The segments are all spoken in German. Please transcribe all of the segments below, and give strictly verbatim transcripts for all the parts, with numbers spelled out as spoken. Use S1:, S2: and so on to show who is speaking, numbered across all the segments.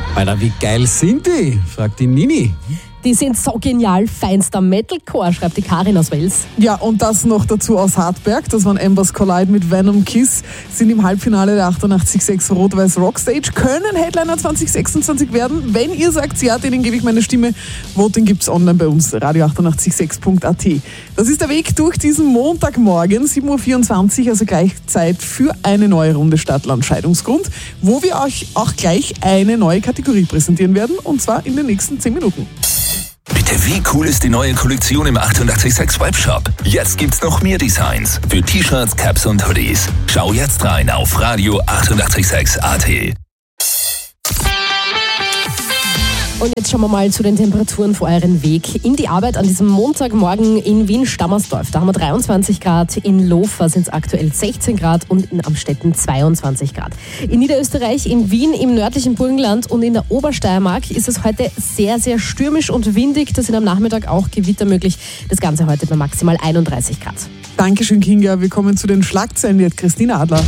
S1: Alter, wie geil sind die? Fragt die Nini.
S2: Die sind so genial, feinster Metalcore, schreibt die Karin aus Wels.
S3: Ja, und das noch dazu aus Hartberg. Das waren Embers Collide mit Venom Kiss, sind im Halbfinale der achtundachtzig Komma sechs Rot-Weiß Rockstage, können Headliner zwanzig sechsundzwanzig werden. Wenn ihr sagt, ja, denen gebe ich meine Stimme, Voting gibt's online bei uns, radio achtundachtzig Komma sechs punkt a t. Das ist der Weg durch diesen Montagmorgen, sieben Uhr vierundzwanzig, also gleich Zeit für eine neue Runde Stadt-Land-Scheidungsgrund, wo wir euch auch gleich eine neue Kategorie präsentieren werden, und zwar in den nächsten zehn Minuten.
S4: Bitte, wie cool ist die neue Kollektion im achtundachtzig Komma sechs Webshop? Jetzt gibt's noch mehr Designs für T-Shirts, Caps und Hoodies. Schau jetzt rein auf radio achtundachtzig Komma sechs punkt a t.
S2: Und jetzt schauen wir mal zu den Temperaturen für euren Weg in die Arbeit an diesem Montagmorgen in Wien-Stammersdorf. Da haben wir dreiundzwanzig Grad, in Lofer sind es aktuell sechzehn Grad und in Amstetten zweiundzwanzig Grad. In Niederösterreich, in Wien, im nördlichen Burgenland und in der Obersteiermark ist es heute sehr, sehr stürmisch und windig. Da sind am Nachmittag auch Gewitter möglich. Das Ganze heute bei maximal einunddreißig Grad.
S3: Dankeschön, Kinga. Wir kommen zu den Schlagzeilen. Die hat Christina Adler.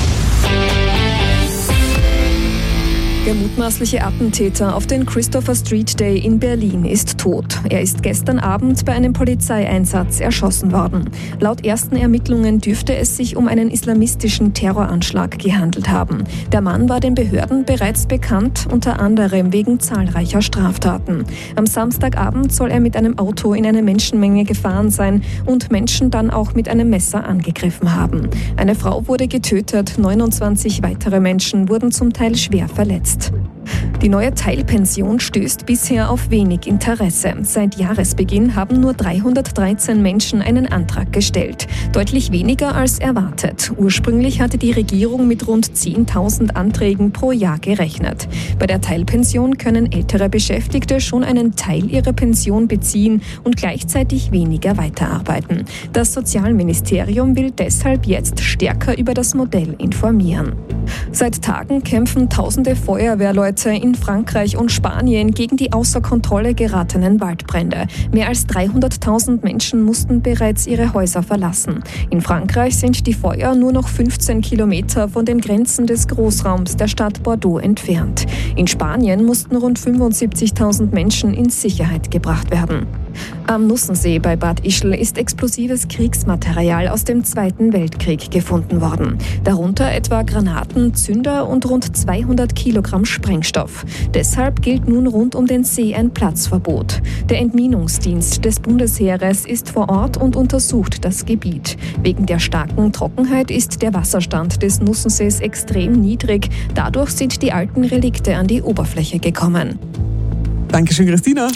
S5: Der mutmaßliche Attentäter auf den Christopher Street Day in Berlin ist tot. Er ist gestern Abend bei einem Polizeieinsatz erschossen worden. Laut ersten Ermittlungen dürfte es sich um einen islamistischen Terroranschlag gehandelt haben. Der Mann war den Behörden bereits bekannt, unter anderem wegen zahlreicher Straftaten. Am Samstagabend soll er mit einem Auto in eine Menschenmenge gefahren sein und Menschen dann auch mit einem Messer angegriffen haben. Eine Frau wurde getötet, neunundzwanzig weitere Menschen wurden zum Teil schwer verletzt. Die neue Teilpension stößt bisher auf wenig Interesse. Seit Jahresbeginn haben nur dreihundertdreizehn Menschen einen Antrag gestellt. Deutlich weniger als erwartet. Ursprünglich hatte die Regierung mit rund zehntausend Anträgen pro Jahr gerechnet. Bei der Teilpension können ältere Beschäftigte schon einen Teil ihrer Pension beziehen und gleichzeitig weniger weiterarbeiten. Das Sozialministerium will deshalb jetzt stärker über das Modell informieren. Seit Tagen kämpfen tausende Feuerwehrleute in Frankreich und Spanien gegen die außer Kontrolle geratenen Waldbrände. Mehr als dreihunderttausend Menschen mussten bereits ihre Häuser verlassen. In Frankreich sind die Feuer nur noch fünfzehn Kilometer von den Grenzen des Großraums der Stadt Bordeaux entfernt. In Spanien mussten rund fünfundsiebzigtausend Menschen in Sicherheit gebracht werden. Am Nussensee bei Bad Ischl ist explosives Kriegsmaterial aus dem Zweiten Weltkrieg gefunden worden. Darunter etwa Granaten, Zünder und rund zweihundert Kilogramm Sprengstoff. Deshalb gilt nun rund um den See ein Platzverbot. Der Entminungsdienst des Bundesheeres ist vor Ort und untersucht das Gebiet. Wegen der starken Trockenheit ist der Wasserstand des Nussensees extrem niedrig. Dadurch sind die alten Relikte an die Oberfläche gekommen.
S3: Dankeschön, Christina.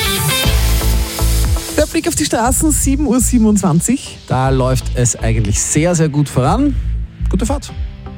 S3: Der Blick auf die Straßen, sieben Uhr siebenundzwanzig.
S1: Da läuft es eigentlich sehr, sehr gut voran. Gute Fahrt.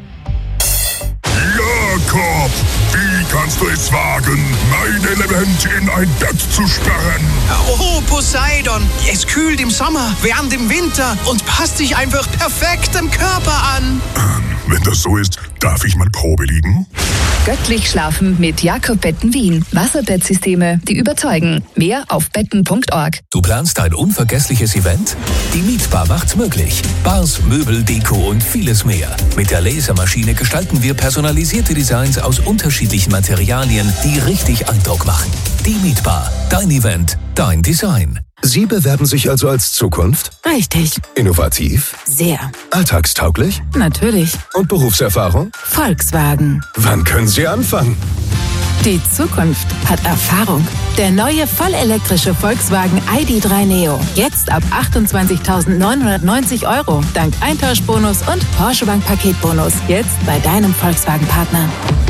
S6: Jakob, wie kannst du es wagen, mein Element in ein Bett zu sperren?
S7: Oh, Poseidon, es kühlt im Sommer, wärmt im Winter und passt sich einfach perfekt dem Körper an.
S6: Ähm, wenn das so ist, darf ich mal Probe liegen?
S8: Göttlich schlafen mit Jakob Betten Wien. Wasserbettsysteme, die überzeugen. Mehr auf betten punkt org.
S4: Du planst ein unvergessliches Event? Die Mietbar macht's möglich. Bars, Möbel, Deko und vieles mehr. Mit der Lasermaschine gestalten wir personalisierte Designs aus unterschiedlichen Materialien, die richtig Eindruck machen. Die Mietbar. Dein Event, dein Design.
S9: Sie bewerben sich also als Zukunft?
S10: Richtig.
S9: Innovativ?
S10: Sehr.
S9: Alltagstauglich?
S10: Natürlich.
S9: Und Berufserfahrung?
S10: Volkswagen.
S9: Wann können Sie anfangen?
S10: Die Zukunft hat Erfahrung. Der neue vollelektrische Volkswagen I D drei Neo. Jetzt ab achtundzwanzigtausendneunhundertneunzig Euro. Dank Eintauschbonus und Porsche Bank Paketbonus. Jetzt bei deinem Volkswagen-Partner.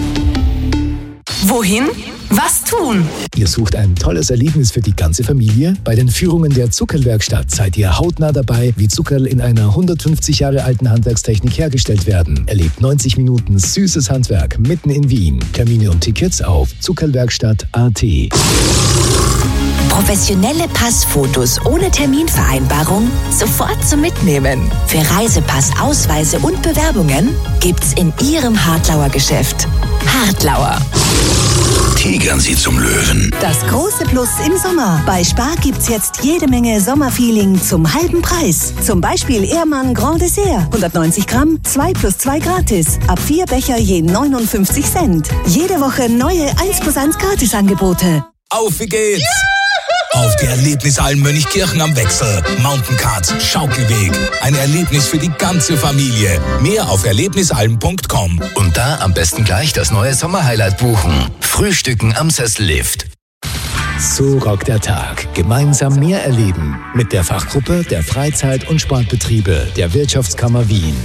S11: Wohin? Was tun?
S12: Ihr sucht ein tolles Erlebnis für die ganze Familie? Bei den Führungen der Zuckerlwerkstatt seid ihr hautnah dabei, wie Zuckerl in einer hundertfünfzig Jahre alten Handwerkstechnik hergestellt werden. Erlebt neunzig Minuten süßes Handwerk mitten in Wien. Termine und Tickets auf zuckerlwerkstatt punkt a t.
S13: Professionelle Passfotos ohne Terminvereinbarung sofort zum Mitnehmen. Für Reisepass, Ausweise und Bewerbungen gibt's in Ihrem Hartlauer Geschäft. Hartlauer.
S14: Tigern Sie zum Löwen.
S15: Das große Plus im Sommer. Bei Spar gibt's jetzt jede Menge Sommerfeeling zum halben Preis. Zum Beispiel Ehrmann Grand Dessert. hundertneunzig Gramm, zwei plus zwei gratis. Ab vier Becher je neunundfünfzig Cent. Jede Woche neue eins plus eins Gratisangebote.
S14: Auf, wie geht's? Auf die Erlebnisalm Mönchkirchen am Wechsel. Mountaincards, Schaukelweg. Ein Erlebnis für die ganze Familie. Mehr auf erlebnisalm punkt com.
S12: Und da am besten gleich das neue Sommerhighlight buchen. Frühstücken am Sessellift. So rockt der Tag. Gemeinsam mehr erleben. Mit der Fachgruppe der Freizeit- und Sportbetriebe der Wirtschaftskammer Wien.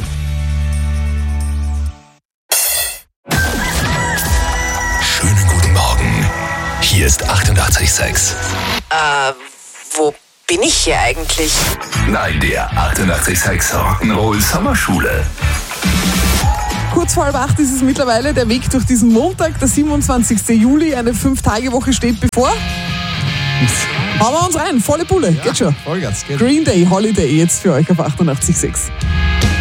S4: Schönen guten Morgen. Hier ist achtundachtzig Komma sechs.
S11: Äh, wo bin ich hier eigentlich?
S4: Nein, der achtundachtzig Komma sechs Rock'n'Roll Sommerschule.
S3: Kurz vor halb acht ist es mittlerweile der Weg durch diesen Montag, der siebenundzwanzigsten Juli. Eine Fünf-Tage-Woche steht bevor. Hauen wir uns rein, volle Pulle, ja, geht schon.
S1: Vollgas, geht.
S3: Green Day Holiday jetzt für euch auf achtundachtzig Komma sechs.